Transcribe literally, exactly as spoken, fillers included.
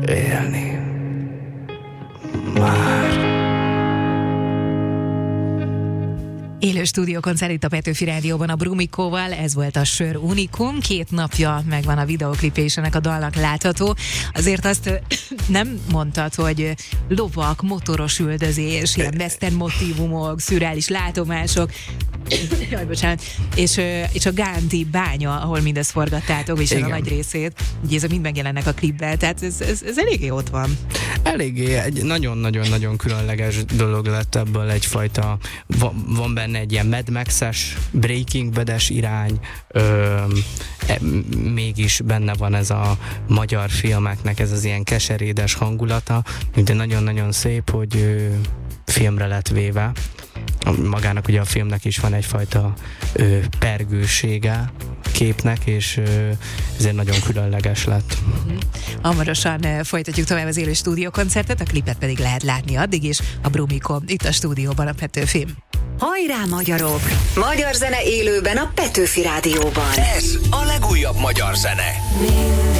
élni. Már. Élő stúdiókoncert itt a Petőfi Rádióban a Brumikóval, ez volt a Sör Unikum, két napja megvan a videoklipje és ennek a dalnak látható. Azért azt nem mondtad, hogy lovak, motoros üldözés, ilyen western motívumok, szürreális látomások, jaj, bocsánat, és, és a Gánti bánya, ahol mindezt forgattátok, és a nagy részét, ugye ezek mind megjelennek a klipben, tehát ez, ez, ez eléggé ott van. Eléggé, egy nagyon-nagyon-nagyon különleges dolog lett ebből egyfajta, van, van benne egy ilyen Mad Max-es, Breaking Bad-es irány, ö, e, mégis benne van ez a magyar filmeknek ez az ilyen keserédes hangulata, de nagyon-nagyon szép, hogy ö, filmre lett véve. Magának ugye a filmnek is van egyfajta ö, pergősége képnek, és ö, ezért nagyon különleges lett. Uh-huh. Hamarosan uh, folytatjuk tovább az élő stúdiókoncertet, a klipet pedig lehet látni addig is a Brumikon, itt a stúdióban a Petőfi. Hajrá magyarok! Magyar zene élőben a Petőfi Rádióban. Ez a legújabb magyar zene.